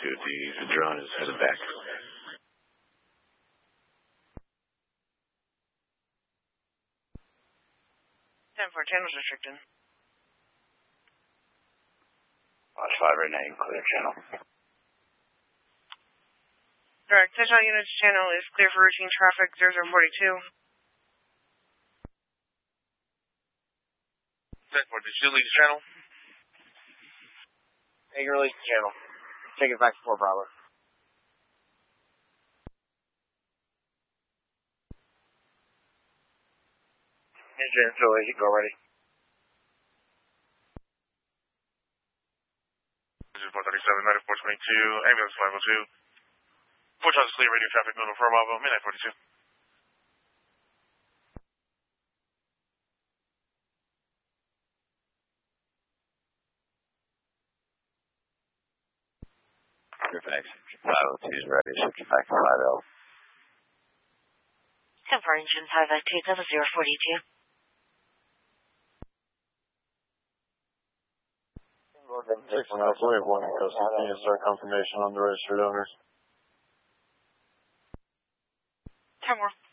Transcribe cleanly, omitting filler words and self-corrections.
The drone is headed back. 10-4, channel's restricted. Watch 5 right now, you can clear channel. Direct, Touchdown Units channel is clear for routine traffic 0042. 10-4, did you leave the channel? Hey, you release the channel. Take it back to 4 Bravo. Engine installation, go ready. 437, 9422, ambulance 502. 4 times clear, radio traffic, middle 4 Bravo, midnight 42. Fairfax, 502 is ready, switch back to 5L. 10-4, engine 502, 0042. Jason, that's way of warning because we need to start confirmation on the registered owners. 10-4.